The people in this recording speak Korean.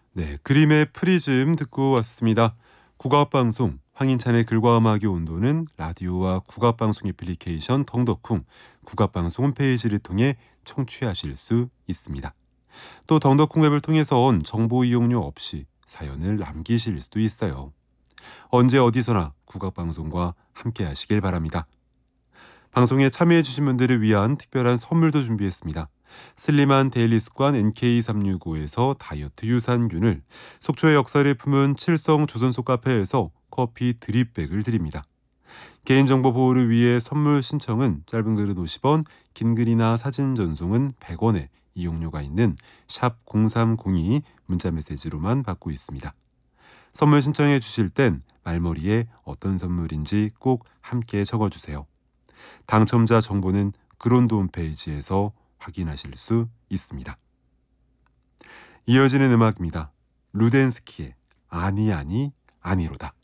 네, 그림의 프리즘 듣고 왔습니다. 국악방송 황인찬의 글과 음악의 온도는 라디오와 국악방송 애플리케이션 덩덕쿵 국악방송 홈페이지를 통해 청취하실 수 있습니다. 또 덩덕쿵 앱을 통해선 정보 이용료 없이 사연을 남기실 수도 있어요. 언제 어디서나 국악방송과 함께 하시길 바랍니다. 방송에 참여해주신 분들을 위한 특별한 선물도 준비했습니다. 슬림한 데일리 습관 NK365에서 다이어트 유산균을, 속초의 역사를 품은 칠성 조선소 카페에서 커피 드립백을 드립니다. 개인정보 보호를 위해 선물 신청은 짧은 글은 50원, 긴 글이나 사진 전송은 100원의 이용료가 있는 샵 0302 문자메시지로만 받고 있습니다. 선물 신청해 주실 땐 말머리에 어떤 선물인지 꼭 함께 적어주세요. 당첨자 정보는 그론도 홈페이지에서 확인하실 수 있습니다. 이어지는 음악입니다. 루덴스키의 아니 아니 아니로다.